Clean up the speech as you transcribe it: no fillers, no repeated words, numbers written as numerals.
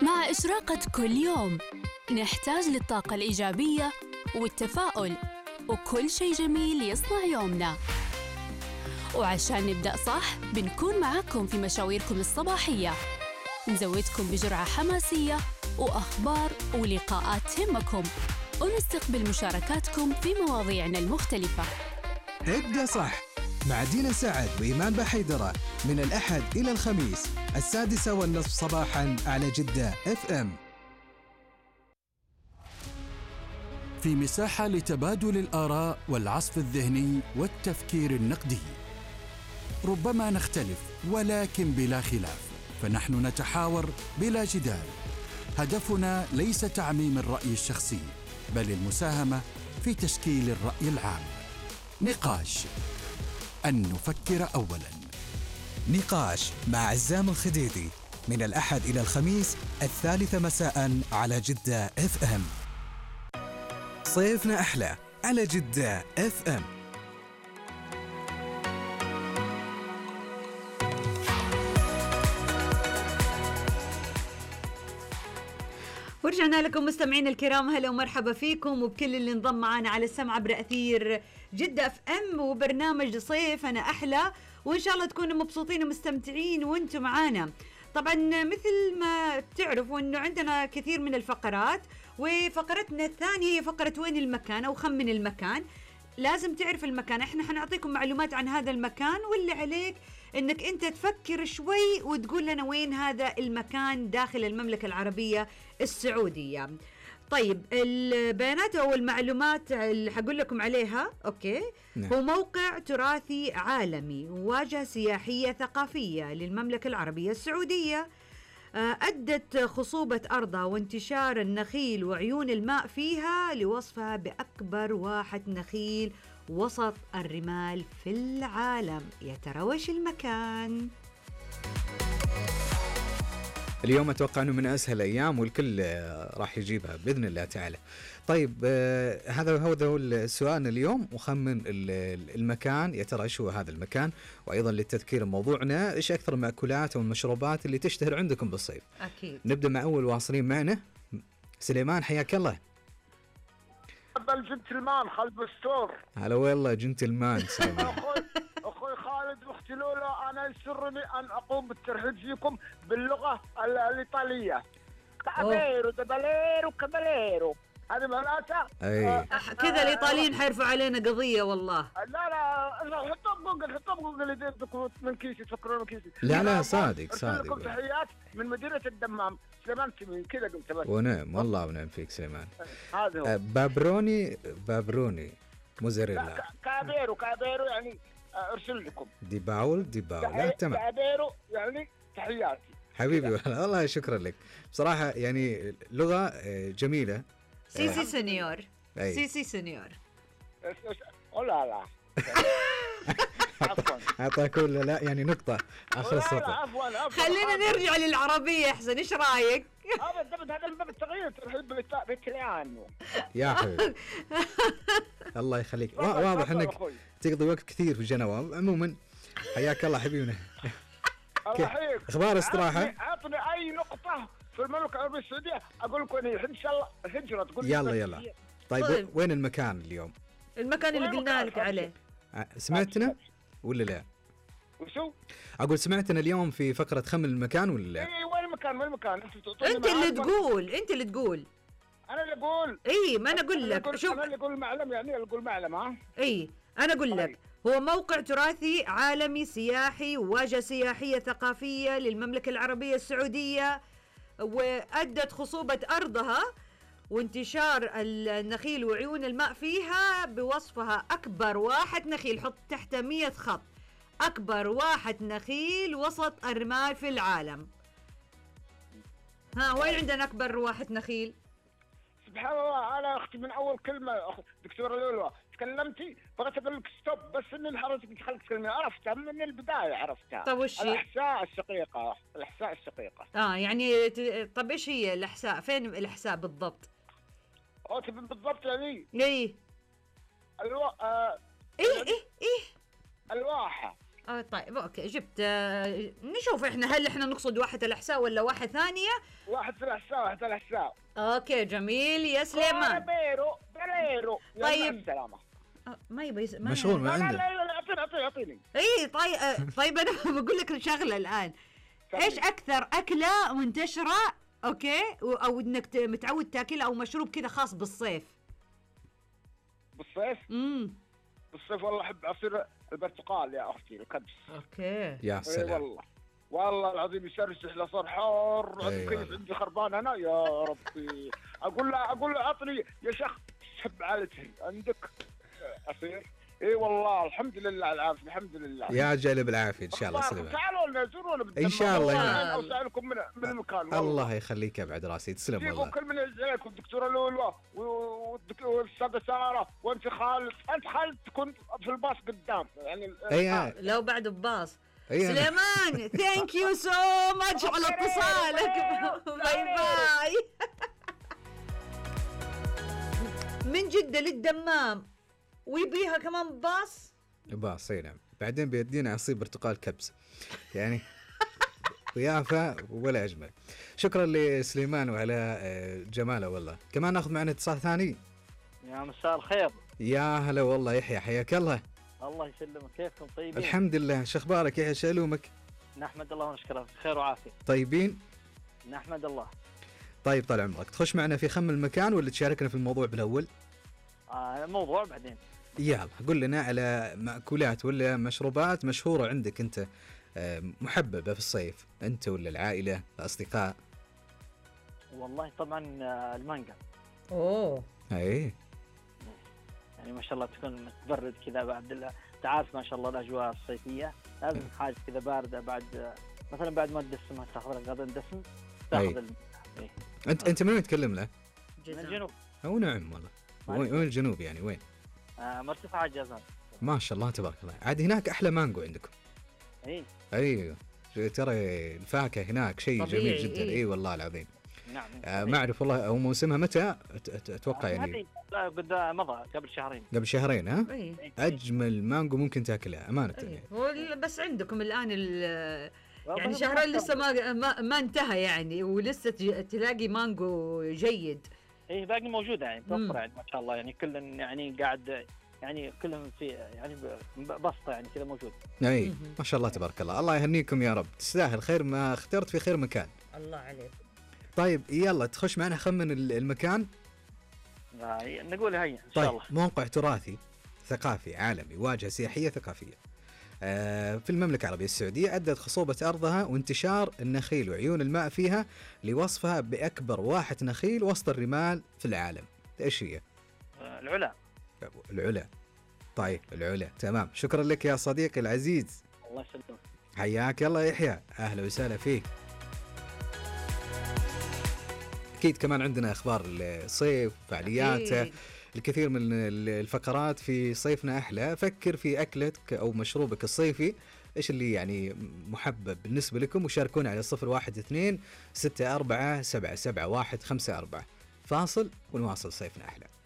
مع إشراقة كل يوم نحتاج للطاقة الإيجابية والتفاؤل وكل شيء جميل يصنع يومنا. وعشان نبدأ صح بنكون معاكم في مشاويركم الصباحية، نزودكم بجرعة حماسية وأخبار ولقاءات تهمكم، ونستقبل مشاركاتكم في مواضيعنا المختلفة. ابدأ صح مع دينا سعد وإيمان بحيدرة من الأحد إلى الخميس 6:30 صباحاً على جدة FM. في مساحة لتبادل الآراء والعصف الذهني والتفكير النقدي. ربما نختلف ولكن بلا خلاف، فنحن نتحاور بلا جدال. هدفنا ليس تعميم الرأي الشخصي، بل المساهمة في تشكيل الرأي العام. نقاش، أن نفكر أولاً. نقاش مع عزام الخديدي من الأحد إلى الخميس 3 مساء على جدة FM. صيفنا أحلى على جدة FM. ورجعنا لكم مستمعين الكرام، هلا ومرحبا فيكم وبكل اللي انضم معنا على السمع عبر أثير جدة FM وبرنامج صيف أنا أحلى، وإن شاء الله تكونوا مبسوطين ومستمتعين وانتم معانا. طبعا مثل ما بتعرفوا أنه عندنا كثير من الفقرات، وفقرتنا الثانية هي فقرة وين المكان أو خمن المكان. لازم تعرف المكان، احنا حنعطيكم معلومات عن هذا المكان، واللي عليك انك انت تفكر شوي وتقول لنا وين هذا المكان داخل المملكة العربية السعودية. طيب البيانات او المعلومات اللي حقول لكم عليها اوكي نعم. هو موقع تراثي عالمي وواجهة سياحية ثقافية للمملكة العربية السعودية، أدت خصوبة أرضها وانتشار النخيل وعيون الماء فيها لوصفها بأكبر واحة نخيل وسط الرمال في العالم. يا ترى وش المكان؟ اليوم أتوقع أنه من أسهل أيام والكل راح يجيبها بإذن الله تعالى. طيب هذا هو السؤال اليوم، وخمن المكان. يا ترى إيش هو هذا المكان؟ وأيضا للتذكير موضوعنا إيش أكثر المأكولات والمشروبات اللي تشتهر عندكم بالصيف؟ أكيد. نبدأ مع أول واصلين معنا. سليمان حياك الله. تفضل جنتلمان خلف السور. هلا والله جنتلمان سليمان. أخوي خالد واختي لولا، أنا يسرني أن أقوم بالترحيب فيكم باللغة الإيطالية. كابيرو دباليرو كاباليرو، هذه معناتها كذا الإيطاليين حيرفوا علينا قضية والله. لا حطوا جوجل يديكم من كيسي، تفكرون من كيسي. لا صادق. لكم تحيات من مدينة الدمام. سليمان تمين كذا قلت بس. ونعم والله ونعم فيك سليمان. هذا هو. بابروني موزاريلا. كابيرو يعني ارسل لكم. دي باول لا تمام. كابيرو يعني تحياتي حبيبي والله شكرا لك بصراحة، يعني لغة جميلة. سيسي سنيور. سيسي سنيور. لا عفوا أعطاك ولا لا يعني نقطة آخر السطر. عفوا خلينا نرجع للعربية أحسن، إيش رأيك؟ هذا الباب التغيير ترحيب بالإيطاليانو يا حبيبي الله يخليك. واضح انك تقضي وقت كثير في جنوة. عموما حياك الله حبيبنا. اخبار استراحة. اعطني اي نقطة في المملكة العربية السعودية اقول لكم ان شاء الله الهجرة تقول. يلا طيب وين المكان اليوم؟ المكان اللي قلنا لك عليه. سمعتنا ولا لا؟ وشو؟ اقول سمعتنا اليوم في فقرة خمن المكان ولا لا؟ اي وين المكان؟ انت اللي تقول. انا اللي اقول. اي ما انا اقول لك. شوف انا اللي اقول معلم، يعني اللي اقول معلم. ها اي انا اقول لك هو موقع تراثي عالمي سياحي وواجهة سياحية ثقافية للمملكة العربية السعودية، وأدت خصوبة أرضها وانتشار النخيل وعيون الماء فيها بوصفها أكبر واحة نخيل، حط تحت 100 خط، أكبر واحة نخيل وسط الرمال في العالم. وين عندنا أكبر واحة نخيل؟ سبحان الله. أنا أختي من أول كلمة دكتورة لولو تكلمتي بغيت أقول لك ستوب، بس إني انحرجت خليك تكلمي. عرفتها من البداية عرفتها. طب وش الأحساء الشقيقة. يعني طب إيش هي الأحساء؟ فين الأحساء بالضبط؟ تبي بالضبط يعني؟ إيه إيه إيه الواحة. طيب اوكي جبت نشوف احنا هل احنا نقصد واحد الاحساء ولا واحد ثانيه. واحد في الحساء واحد في الحساء. اوكي جميل يا سليمان. بليرو طيب. السلامة. ما يبي مشغول ما لا لا عنده. لا اعطيني. اي طيب طيب انا بقول لك شغله الان. ايش اكثر اكله منتشره اوكي او انك متعود تاكلها او مشروب كذا خاص بالصيف؟ بالصيف بالصيف والله احب عصير البرتقال يا اختي الكبس. اوكي يا سلام. والله العظيم يسرسح له صار حار. كيف عندي خربان انا يا ربي. اقول له عطني يا شيخ سبعالته عندك عصير. اي والله الحمد لله العافيه الحمد لله. يا جل بالعافيه ان شاء الله سليمان. تعالوا لنا زورونا بالدمام ان شاء الله. اوصلكم من المكان والله. الله يخليك يا بعد راسي تسلم والله. كل من يزعلكم الدكتوره لولو والاستاذه ساره وانت خالد. انت خالد تكون في الباص قدام يعني. اي لو بعد بباص. أي سليمان ثانك يو سو ماتش على اتصالك. باي باي. من جدة للدمام ويبيها كمان باص. اي نعم. بعدين بيدينا عصير برتقال كبس يعني ضيافه ولا اجمل. شكرا لسليمان وعلى جماله والله. كمان ناخذ معنا اتصال ثاني. يا مساء الخير. يا هلا والله يحيى حياك الله. الله يسلمك كيفكم طيبين؟ الحمد لله. شو اخبارك يحيى شالومك؟ نحمد الله ونشكره بخير وعافيه. طيبين؟ نحمد الله. طيب طال عمرك تخش معنا في خم المكان ولا تشاركنا في الموضوع بالاول؟ الموضوع بعدين. يلا قل لنا على مأكولات ولا مشروبات مشهورة عندك أنت محببة في الصيف أنت ولا العائلة الأصدقاء. والله طبعا المانجا. اوه أي يعني ما شاء الله تكون متبرد كذا بعد تعرف ما شاء الله الأجواء الصيفية لازم حاجة كذا باردة بعد مثلا بعد ما تدسم تاخذ غدا دسم تاخذ أنت من وين تكلم له؟ من الجنوب. أو نعم والله. وين الجنوب يعني وين؟ مرتفع جازان. ما شاء الله تبارك الله. عاد هناك أحلى مانجو عندكم. أي ترى الفاكهة هناك شيء جميل جدا. أي والله العظيم. نعم. ما أعرف والله أو موسمها متى أتوقع يعني. قد مضى قبل شهرين. ها؟ أجمل مانجو ممكن تاكلها أمانة. بس عندكم الآن يعني شهرين لسه ما انتهى يعني ولسه تلاقي مانجو جيد. باقي موجودة يعني متوفرة يعني ما شاء الله يعني كل يعني قاعد يعني كلهم في يعني بسطة يعني كذا موجود. اي ما شاء الله تبارك الله. الله يهنيكم يا رب. تستاهل خير ما اخترت في خير مكان. الله عليك. طيب يلا تخش معنا خمن المكان. نقول هيا ان شاء الله. طيب موقع تراثي ثقافي عالمي واجهة سياحية ثقافية في المملكة العربية السعودية أدت خصوبة أرضها وانتشار النخيل وعيون الماء فيها لوصفها بأكبر واحة نخيل وسط الرمال في العالم. إيش هي؟ العلا. طيب العلا تمام. شكرا لك يا صديقي العزيز. الله يسلمك. حياك الله يحيى أهلا وسهلا فيك. أكيد كمان عندنا أخبار الصيف فعالياته الكثير من الفقرات في صيفنا أحلى. فكر في أكلتك أو مشروبك الصيفي إيش اللي يعني محبب بالنسبة لكم وشاركونا على 012 64 77 154. فاصل ونواصل صيفنا أحلى.